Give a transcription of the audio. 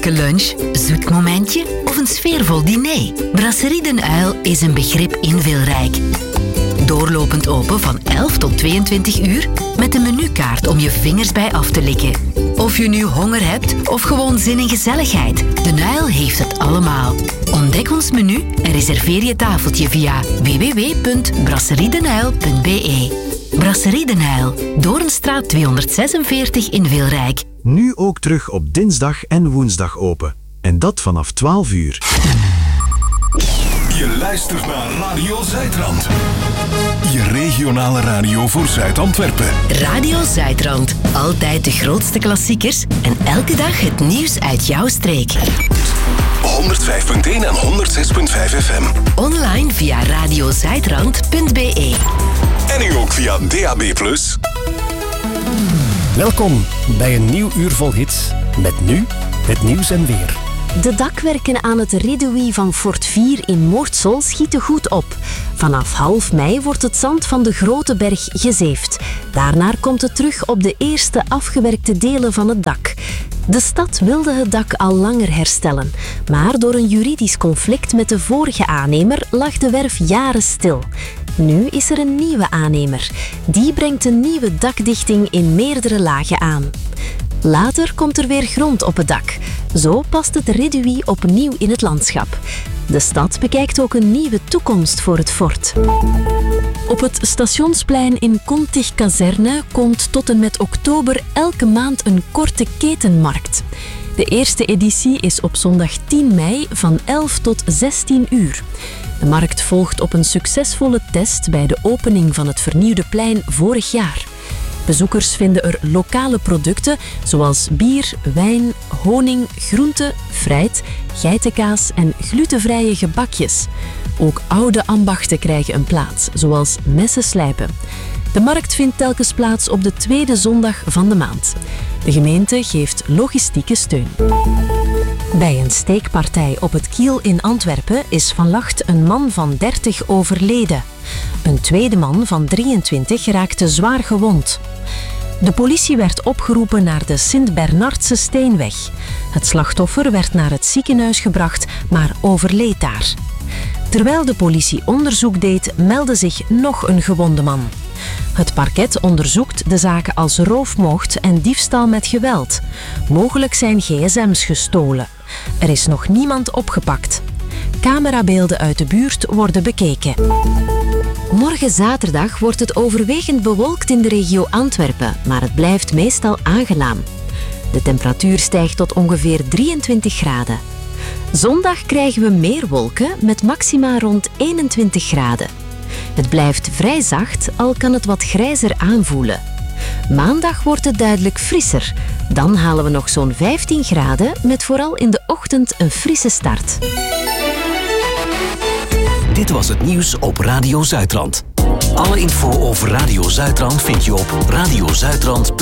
vrolijke lunch, zoet momentje of een sfeervol diner? Brasserie Den Uil is een begrip in Wilrijk. Doorlopend open van 11 tot 22 uur met een menukaart om je vingers bij af te likken. Of je nu honger hebt of gewoon zin in gezelligheid, Den Uil heeft het allemaal. Ontdek ons menu en reserveer je tafeltje via www.brasseriedenuil.be. Brasserie Den Uil, Doornstraat 246 in Wilrijk. Nu ook terug op dinsdag en woensdag open. En dat vanaf 12 uur. Je luistert naar Radio Zuidrand. Je regionale radio voor Zuid-Antwerpen. Radio Zuidrand. Altijd de grootste klassiekers en elke dag het nieuws uit jouw streek. 105.1 en 106.5 FM. Online via radiozuidrand.be. En nu ook via DAB+. Welkom bij een nieuw uur vol hits. Met nu het nieuws en weer. De dakwerken aan het Redouis van Fort 4 in Moortsel schieten goed op. Vanaf half mei wordt het zand van de Grote Berg gezeefd. Daarna komt het terug op de eerste afgewerkte delen van het dak. De stad wilde het dak al langer herstellen, maar door een juridisch conflict met de vorige aannemer lag de werf jaren stil. Nu is er een nieuwe aannemer. Die brengt een nieuwe dakdichting in meerdere lagen aan. Later komt er weer grond op het dak. Zo past het Redouis opnieuw in het landschap. De stad bekijkt ook een nieuwe toekomst voor het fort. Op het stationsplein in Contig-Kazerne komt tot en met oktober elke maand een korte ketenmarkt. De eerste editie is op zondag 10 mei van 11 tot 16 uur. De markt volgt op een succesvolle test bij de opening van het vernieuwde plein vorig jaar. Bezoekers vinden er lokale producten zoals bier, wijn, honing, groenten, fruit, geitenkaas en glutenvrije gebakjes. Ook oude ambachten krijgen een plaats, zoals messen slijpen. De markt vindt telkens plaats op de tweede zondag van de maand. De gemeente geeft logistieke steun. Bij een steekpartij op het Kiel in Antwerpen is vannacht een man van 30 overleden. Een tweede man van 23 raakte zwaar gewond. De politie werd opgeroepen naar de Sint-Bernardse Steenweg. Het slachtoffer werd naar het ziekenhuis gebracht, maar overleed daar. Terwijl de politie onderzoek deed, meldde zich nog een gewonde man. Het parket onderzoekt de zaken als roofmoord en diefstal met geweld. Mogelijk zijn gsm's gestolen. Er is nog niemand opgepakt. Camerabeelden uit de buurt worden bekeken. Morgen zaterdag wordt het overwegend bewolkt in de regio Antwerpen, maar het blijft meestal aangenaam. De temperatuur stijgt tot ongeveer 23 graden. Zondag krijgen we meer wolken met maxima rond 21 graden. Het blijft vrij zacht, al kan het wat grijzer aanvoelen. Maandag wordt het duidelijk frisser. Dan halen we nog zo'n 15 graden, met vooral in de ochtend een frisse start. Dit was het nieuws op Radio Zuidrand. Alle info over Radio Zuidrand vind je op radiozuidrand.be.